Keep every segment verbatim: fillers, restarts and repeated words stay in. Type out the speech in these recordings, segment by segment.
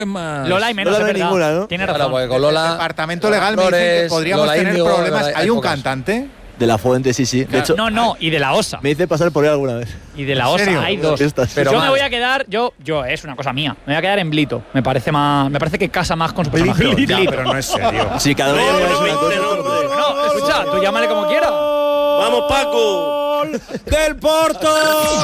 más. Lola hay menos, Lola es no hay verdad. ninguna, ¿no? Tiene Claro, razón. porque con Lola. El departamento legal me dicen que podríamos Lola tener Índigo, problemas. hay Hay un pocas. cantante. De la Fuente, sí, sí. De hecho, No, no, y de la OSA. me hice pasar por él alguna vez. Y de la ¿En OSA serio? hay dos. Estas. Pero yo mal. me voy a quedar, yo, yo, es una cosa mía. Me voy a quedar en Blito. Me parece más, me parece que casa más con su personaje. Ya, pero no es serio. Sí, cada uno es una cosa. No, escucha, tú llámale como quieras. ¡Vamos, Paco! Del Porto,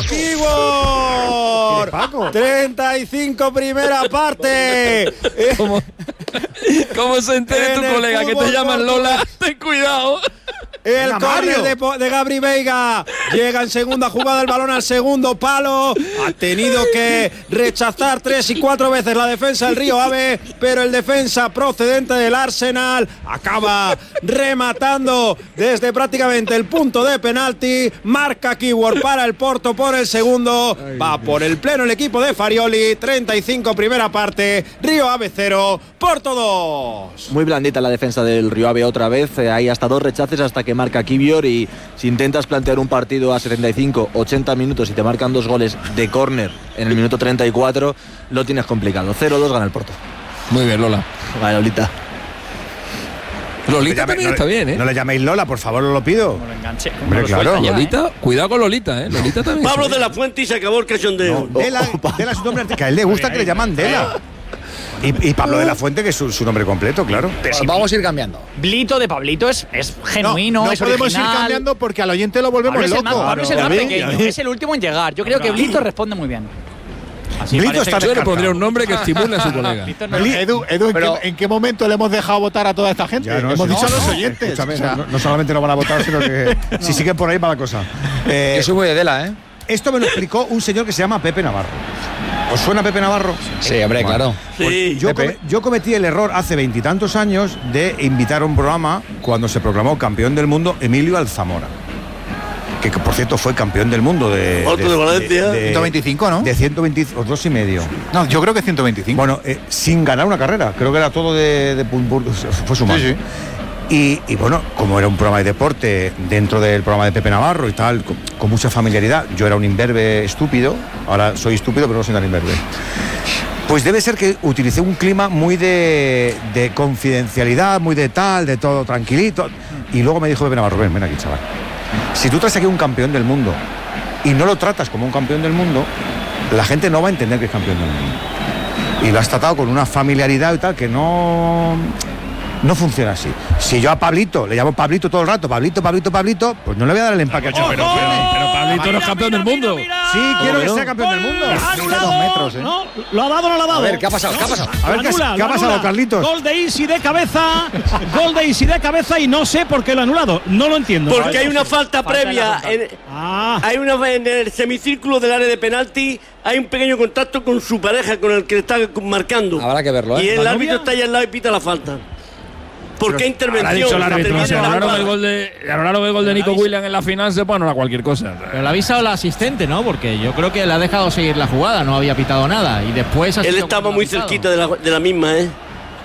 Kibor. Paco? treinta y cinco primera parte. ¿Cómo, cómo se entere En tu el colega que te fútbol llaman Lola? Ten cuidado. El Venga, córner Mario. de, Po- de Gabri Veiga. Llega en segunda jugada el balón al segundo palo. Ha tenido que rechazar tres y cuatro veces la defensa del Río Ave, pero el defensa procedente del Arsenal acaba rematando desde prácticamente el punto de penalti. Marca Keyword para el Porto por el segundo. Va por el pleno el equipo de Farioli. treinta y cinco primera parte. Río Ave cero, Porto dos. Muy blandita la defensa del Río Ave otra vez. Eh, hay hasta dos rechaces hasta que marca Kivior, y si intentas plantear un partido a setenta y cinco, ochenta minutos y te marcan dos goles de córner en el minuto treinta y cuatro, lo tienes complicado. cero dos gana el Porto. Muy bien, Lola. Vale, Lolita. Lolita No le también llame- está no le- bien, ¿eh? No le llaméis Lola, por favor, os lo pido. Como lo enganché. como Hombre, lo claro. suelta ya, Lolita, ¿eh? cuidado con Lolita, ¿eh? Lolita también. Pablo está de bien. la Fuente y se acabó el cachondeo. Dela, Dela es su nombre artístico. Que a él le gusta que le llaman Dela. Y, y Pablo de la Fuente, que es su, su nombre completo, claro. Vamos a ir cambiando. Blito de Pablito es, es genuino, no es podemos original. ir cambiando porque al oyente lo volvemos Pablo es el loco. más, Pablo es el ¿Y a más mí? pequeño, ¿Y a mí? es el último en llegar. Yo creo que Blito responde muy bien. Así Blito parece está que- Yo le descartado. pondría un nombre que estimule a su colega. Blito no- Bli- Edu, Edu, ¿en, Pero- qué, en qué momento le hemos dejado votar a toda esta gente? Ya, no, hemos si dicho no, a los no, oyentes. escúchame, O sea, no, no solamente no van a votar, sino que si siguen por ahí va la cosa. Eh, Yo soy muy de Dela, ¿eh? esto me lo explicó un señor que se llama Pepe Navarro. ¿Os suena Pepe Navarro? Sí, hombre, claro. Sí. Yo, Pepe. come- yo cometí el error hace veintitantos años de invitar a un programa cuando se proclamó campeón del mundo Emilio Alzamora, que, que, por cierto fue campeón del mundo de, Otro de Valencia. ciento veinticinco, ¿no? de ciento veinte o dos y medio. No, yo creo que ciento veinticinco. Bueno, eh, sin ganar una carrera, creo que era todo de, de pum, pum, fue su mano. Sí, sí. Y, y bueno, como era un programa de deporte dentro del programa de Pepe Navarro y tal, con, con mucha familiaridad, yo era un imberbe estúpido, ahora soy estúpido pero no soy tan imberbe. Pues debe ser que utilicé un clima muy de, de confidencialidad, muy de tal, de todo tranquilito. Y luego me dijo Pepe Navarro, ven, ven aquí, chaval. Si tú traes aquí un campeón del mundo y no lo tratas como un campeón del mundo, la gente no va a entender que es campeón del mundo. Y lo has tratado con una familiaridad y tal que no... No funciona así. Si yo a Pablito le llamo Pablito todo el rato, Pablito, Pablito, Pablito, pues no le voy a dar el empaque. Pero, pero, pero Pablito no es campeón del mundo. Sí, quiero que sea campeón del mundo. Dos metros, ¿eh? No, lo ha dado o no lo ha dado. A ver, ¿qué ha pasado? ¿Qué ha pasado? A ver, ¿qué, Anula, ¿qué ha lo pasado, anula. Carlitos? Gol de Isi de cabeza. Gol de Isi de cabeza y no sé por qué lo ha anulado. No lo entiendo. Porque hay una falta Falta en previa. la En, Ah, hay una en el semicírculo del área de penalti. Hay un pequeño contacto con su pareja, con el que le está marcando. Habrá que verlo, ¿eh? Y el ¿La árbitro novia? está ahí al lado y pita la falta. ¿Por qué Habrá intervención? dicho el árbitro, Interviene si la anularon jugada. el gol de, anularon el gol de Nico Williams en la final, se puede anular cualquier cosa. Pero le ha avisado la asistente, ¿no? Porque yo creo que le ha dejado seguir la jugada, no había pitado nada. Y después ha Él sido estaba cuando muy ha pitado. cerquita de la, de la misma, ¿eh?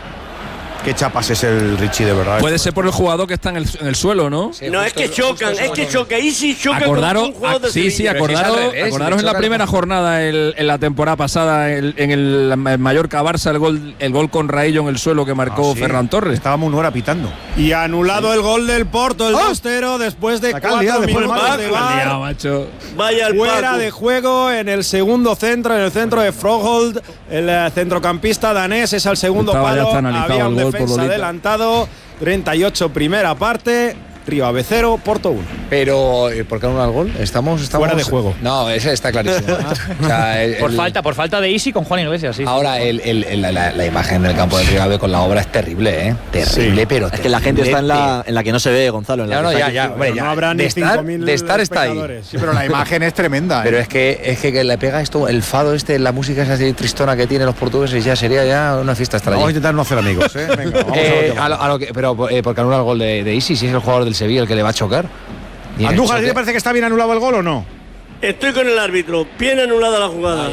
Qué chapas es el Richie, de verdad. Puede ser por el jugador que está en el, en el suelo, ¿no? Sí, No, es justo- que chocan, justo es que eso. choca. Y si choca Acordaros, con un jugador de sí, sí, Sevilla. Pero si es al acordaros, revés, acordaros si en la choca primera el- jornada el- en la temporada pasada el- en el Mallorca Barça el gol el gol con Raillo en el suelo que marcó Ah, sí. Ferran Torres. Estábamos una hora pitando. y anulado el gol del Porto, el dos cero, después de La cuatro calidad, después minutos del de Paco. VAR. Liado, macho. Vaya el Fuera Paco. de juego en el segundo centro, en el centro de Froholt. El eh, centrocampista danés es al segundo Estaba ya palo. está analizado Había un el gol por defensa Lolita. adelantado. treinta y ocho primera parte. Río Ave cero, Porto uno. Pero, eh, ¿por qué anula el gol? Estamos, estamos. Fuera de juego. No, ese está clarísimo. O sea, el- Por el- falta, por falta de Isi con Juan Iglesias, sí. Ahora, el, el- el- la, la imagen del campo del Río Ave con la obra es terrible, ¿eh? Terrible, pero. Es que la gente está en la, en la que no se ve, Gonzalo. En la Ya, que no, está ya, aquí. ya, hombre, No ya. habrá de ni estar, cinco mil de estar está ahí. espectadores. Sí, pero la imagen es tremenda. Pero ¿eh? es que, es que, que le pega esto, el fado este, la música esa así tristona que tienen los portugueses, ya sería ya una fiesta estar Vamos a allí. intentar no hacer amigos, ¿eh? Venga, vamos Eh, a a lo, a lo que, pero eh, porque anula el gol de, de Isi, si es el jugador del Sevilla el que le va a chocar. Y en el Andújar, ¿a ti choque- te parece que está bien anulado el gol o no? Estoy con el árbitro. Bien anulada la jugada.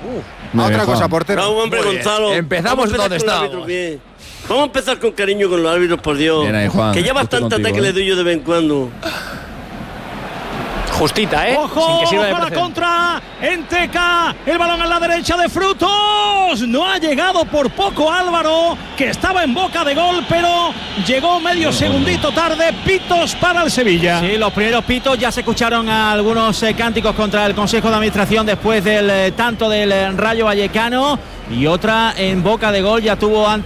A otra cosa, portero. Vamos, hombre, Muy bien. Gonzalo. Empezamos Vamos a empezar donde con los estábamos. árbitros bien. Vamos a empezar con cariño con los árbitros, por Dios. Bien ahí, Juan. Que ya Estoy bastante contigo, ataque ¿eh? le doy yo de vez en cuando. Justita, ¿eh? Ojo, Sin que sirva de ojo a la precedente. contra. En Teca, el balón a la derecha de Frutos. No ha llegado por poco Álvaro, que estaba en boca de gol, pero llegó medio segundito tarde. Pitos para el Sevilla. Sí, los primeros pitos, ya se escucharon algunos eh, cánticos contra el Consejo de Administración después del eh, tanto del eh, Rayo Vallecano. Y otra en boca de gol, ya tuvo antes